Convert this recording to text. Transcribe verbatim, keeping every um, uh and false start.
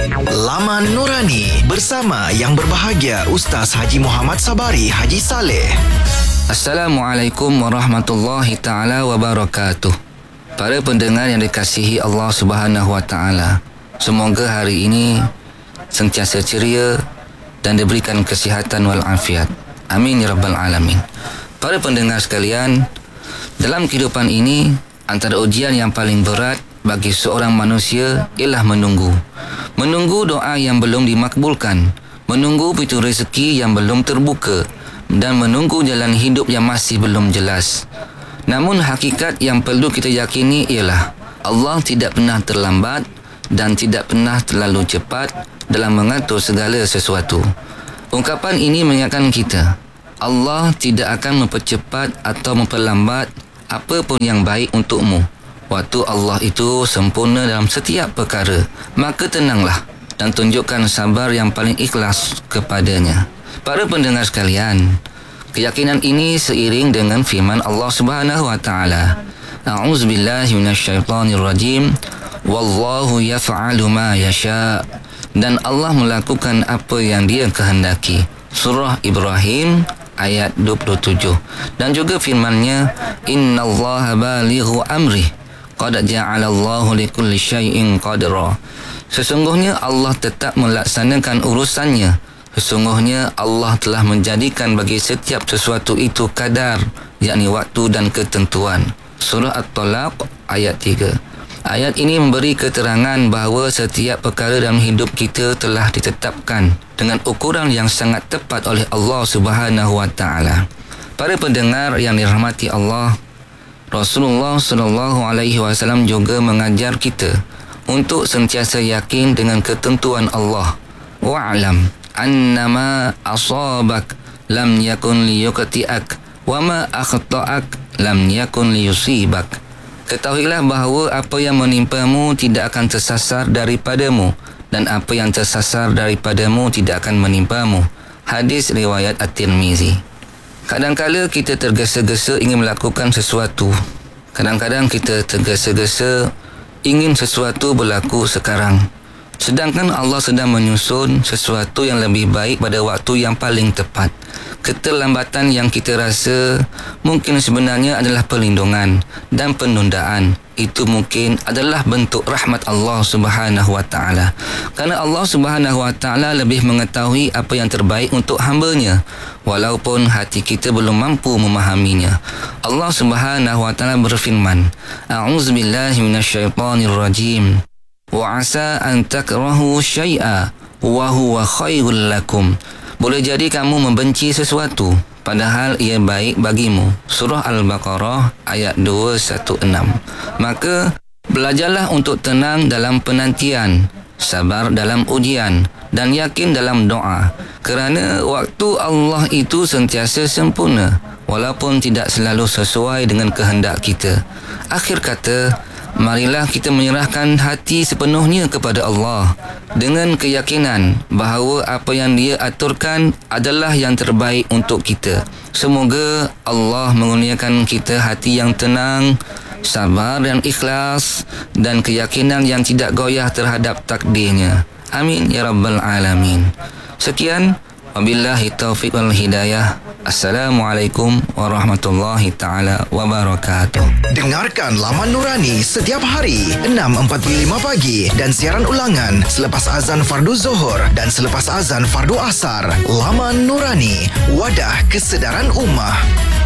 Laman Nurani bersama yang berbahagia Ustaz Haji Muhammad Sabari Haji Saleh. Assalamualaikum warahmatullahi taala wabarakatuh. Para pendengar yang dikasihi Allah Subhanahu wa taala, semoga hari ini sentiasa ceria dan diberikan kesihatan wal afiat. Amin ya rabbal alamin. Para pendengar sekalian, dalam kehidupan ini antara ujian yang paling berat bagi seorang manusia ialah menunggu. Menunggu doa yang belum dimakbulkan, menunggu pintu rezeki yang belum terbuka, dan menunggu jalan hidup yang masih belum jelas. Namun hakikat yang perlu kita yakini ialah Allah tidak pernah terlambat dan tidak pernah terlalu cepat dalam mengatur segala sesuatu. Ungkapan ini mengingatkan kita, Allah tidak akan mempercepat atau memperlambat apa pun yang baik untukmu. Waktu Allah itu sempurna dalam setiap perkara. Maka tenanglah dan tunjukkan sabar yang paling ikhlas kepadanya. Para pendengar sekalian, keyakinan ini seiring dengan firman Allah Subhanahu wa taala. A'udzubillahi minasyaitonirrajim. Wallahu yaf'alu ma yasha. Dan Allah melakukan apa yang Dia kehendaki. Surah Ibrahim ayat dua puluh tujuh. Dan juga firman-Nya, innallaha balighu amri. Qad ja'alallahu likulli syai'in qadra. Sesungguhnya Allah tetap melaksanakan urusannya. Sesungguhnya Allah telah menjadikan bagi setiap sesuatu itu kadar, yakni waktu dan ketentuan. Surah At-Talaq ayat tiga. Ayat ini memberi keterangan bahawa setiap perkara dalam hidup kita telah ditetapkan dengan ukuran yang sangat tepat oleh Allah Subhanahu wa taala. Para pendengar yang dirahmati Allah, Rasulullah sallallahu alaihi wasallam juga mengajar kita untuk sentiasa yakin dengan ketentuan Allah. Wa'lam annama asabak lam yakun liyuqti'ak wa ma akhta'ak lam yakun liyusibak. Ketahuilah bahawa apa yang menimpamu tidak akan tersasar daripadamu, dan apa yang tersasar daripadamu tidak akan menimpamu. Hadis riwayat At-Tirmizi. Kadang-kadang kita tergesa-gesa ingin melakukan sesuatu. Kadang-kadang kita tergesa-gesa ingin sesuatu berlaku sekarang. Sedangkan Allah sedang menyusun sesuatu yang lebih baik pada waktu yang paling tepat. Keterlambatan yang kita rasa mungkin sebenarnya adalah perlindungan dan penundaan. Itu mungkin adalah bentuk rahmat Allah Subhanahu wa taala. Kerana Allah Subhanahu wa taala lebih mengetahui apa yang terbaik untuk hamba-Nya, walaupun hati kita belum mampu memahaminya. Allah Subhanahu wa taala berfirman, A'udzubillahi minasyaitonirrajim. Wa 'asa an takrahu syai'a wa huwa khairul lakum. Boleh jadi kamu membenci sesuatu padahal ia baik bagimu. Surah Al-Baqarah ayat dua satu enam. Maka belajarlah untuk tenang dalam penantian, sabar dalam ujian, dan yakin dalam doa. Kerana waktu Allah itu sentiasa sempurna, walaupun tidak selalu sesuai dengan kehendak kita. Akhir kata, marilah kita menyerahkan hati sepenuhnya kepada Allah dengan keyakinan bahawa apa yang Dia aturkan adalah yang terbaik untuk kita. Semoga Allah mengurniakan kita hati yang tenang, sabar dan ikhlas, dan keyakinan yang tidak goyah terhadap takdirnya. Amin ya rabbal alamin. Sekian, wabillahi taufiq wal hidayah. Assalamualaikum warahmatullahi taala wabarakatuh. Dengarkan Laman Nurani setiap hari enam empat puluh lima pagi dan siaran ulangan selepas azan fardu Zuhur dan selepas azan fardu Asar. Laman Nurani, wadah kesedaran ummah.